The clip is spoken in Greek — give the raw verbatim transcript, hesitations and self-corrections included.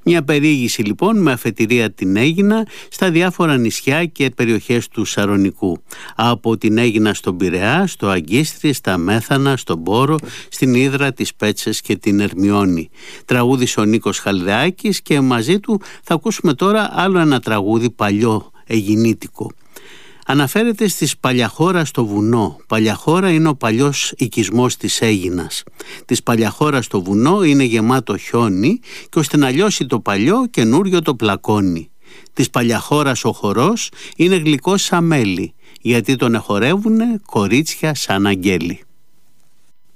Μια περιήγηση λοιπόν με αφετηρία την Αίγινα στα διάφορα νησιά και περιοχές του Σαρονικού. Από την Αίγινα στον Πειραιά, στο Αγκίστρι, στα Μέθανα, στον Πόρο, στην Ύδρα, τις Πέτσες και την Ερμιώνη. Τραγούδισε ο Νίκος Χαλδεάκης και μαζί του θα ακούσουμε τώρα άλλο ένα τραγούδι παλιό, αιγινήτικο. Αναφέρεται στις Παλιαχώρα στο βουνό. Παλιαχώρα είναι ο παλιός οικισμός της Αίγινας. Της Παλιαχώρα στο βουνό είναι γεμάτο χιόνι και ώστε να λιώσει το παλιό, καινούριο το πλακώνει. Της Παλιαχώρας ο χορός είναι γλυκός σαν μέλι, γιατί τον εχορεύουνε κορίτσια σαν αγγέλη.